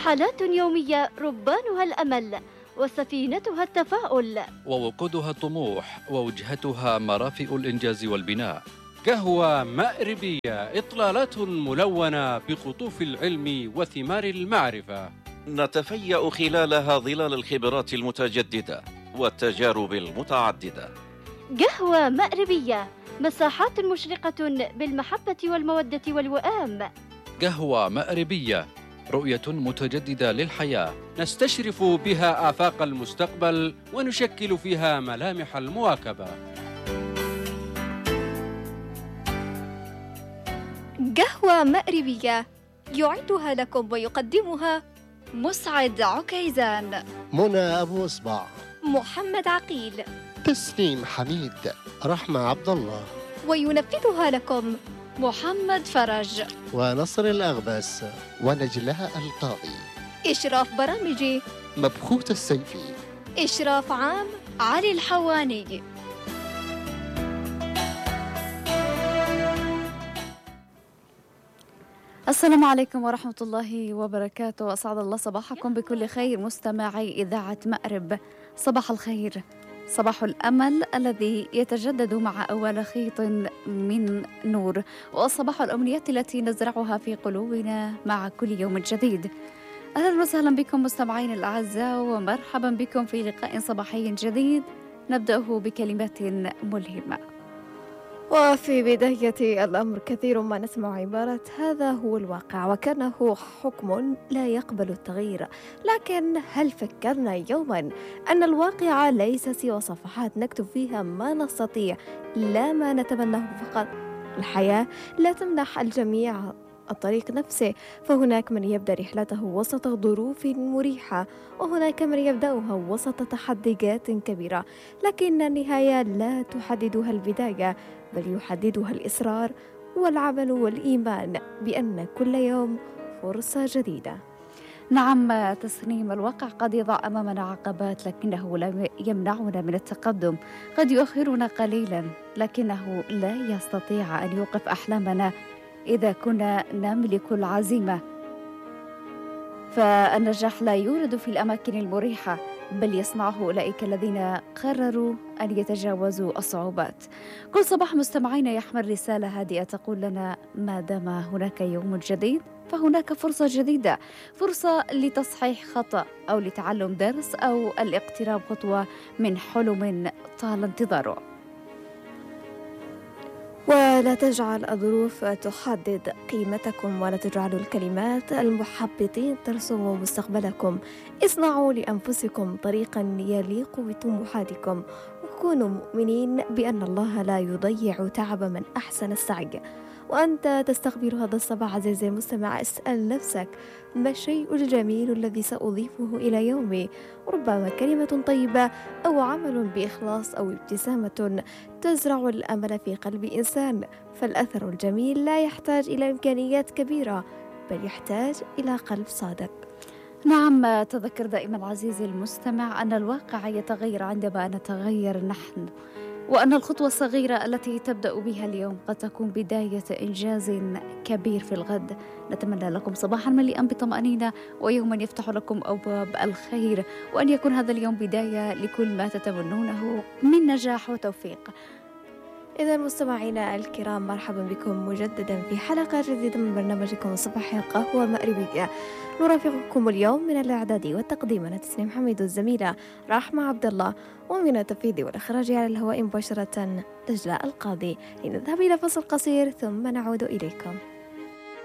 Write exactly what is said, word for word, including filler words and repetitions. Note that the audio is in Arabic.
رحلات يومية ربانها الأمل وسفينتها التفاؤل، ووقودها الطموح ووجهتها مرافئ الإنجاز والبناء. قهوة مأربية، إطلالات ملونة بقطوف العلم وثمار المعرفة، نتفيأ خلالها ظلال الخبرات المتجددة والتجارب المتعددة. قهوة مأربية، مساحات مشرقة بالمحبة والمودة والوئام. قهوة مأربية، رؤية متجددة للحياة، نستشرف بها آفاق المستقبل ونشكل فيها ملامح المواكبة. قهوة مأربية يعدها لكم ويقدمها مسعد عكيزان، منى أبو إصبع، محمد عقيل، تسنيم حميد، رحمة عبد الله، وينفذها لكم محمد فرج ونصر الأغبس ونجلاء القاضي. إشراف برامجي مبخوت السيفي. إشراف عام علي الحواني. السلام عليكم ورحمة الله وبركاته، أسعد الله صباحكم بكل خير مستمعي إذاعة مأرب. صباح الخير، صباح الأمل الذي يتجدد مع أول خيط من نور، وصباح الأمنيات التي نزرعها في قلوبنا مع كل يوم جديد. أهلا وسهلا بكم مستمعين الأعزاء، ومرحبا بكم في لقاء صباحي جديد نبدأه بكلمات ملهمة. وفي بداية الأمر كثير ما نسمع عبارة هذا هو الواقع وكأنه حكم لا يقبل التغيير، لكن هل فكرنا يوما أن الواقع ليس سوى صفحات نكتب فيها ما نستطيع لا ما نتمناه فقط؟ الحياة لا تمنح الجميع الطريق نفسه، فهناك من يبدأ رحلته وسط ظروف مريحة، وهناك من يبدأها وسط تحديات كبيرة، لكن النهاية لا تحددها البداية، بل يحددها الإصرار والعمل والإيمان بأن كل يوم فرصة جديدة. نعم تسنيم، الواقع قد يضع أمامنا عقبات لكنه لا يمنعنا من التقدم، قد يؤخرنا قليلا لكنه لا يستطيع أن يوقف أحلامنا إذا كنا نملك العزيمة. فالنجاح لا يولد في الأماكن المريحة، بل يصنعه أولئك الذين قرروا أن يتجاوزوا الصعوبات. كل صباح مستمعين يحمل رسالة هادئة تقول لنا ما دام هناك يوم جديد فهناك فرصة جديدة، فرصة لتصحيح خطأ أو لتعلم درس أو الاقتراب خطوة من حلم طال انتظاره. ولا تجعل الظروف تحدد قيمتكم، ولا تجعلوا الكلمات المحبطين ترسموا مستقبلكم. اصنعوا لأنفسكم طريقا يليق بطموحاتكم، وكونوا مؤمنين بأن الله لا يضيع تعب من أحسن السعي. وأنت تستقبل هذا الصباح عزيزي المستمع، اسأل نفسك ما الشيء الجميل الذي سأضيفه إلى يومي؟ ربما كلمة طيبة أو عمل بإخلاص أو ابتسامة تزرع الأمل في قلب إنسان. فالأثر الجميل لا يحتاج إلى إمكانيات كبيرة، بل يحتاج إلى قلب صادق. نعم، تذكر دائما عزيزي المستمع أن الواقع يتغير عندما نتغير نحن، وأن الخطوة الصغيرة التي تبدأ بها اليوم قد تكون بداية إنجاز كبير في الغد. نتمنى لكم صباحا مليئا بطمأنينة ويوما يفتح لكم أبواب الخير، وأن يكون هذا اليوم بداية لكل ما تتمنونه من نجاح وتوفيق. إذا مستمعينا الكرام، مرحبا بكم مجددا في حلقة جديدة من برنامجكم صباح قهوة مأربية. نرافقكم اليوم من الإعداد والتقديم أنا تسنيم حميد، والزميلة رحمة عبد الله، ومن التنفيذ والإخراج على الهواء مباشرة نجلاء القاضي. لنذهب إلى فصل قصير ثم نعود إليكم.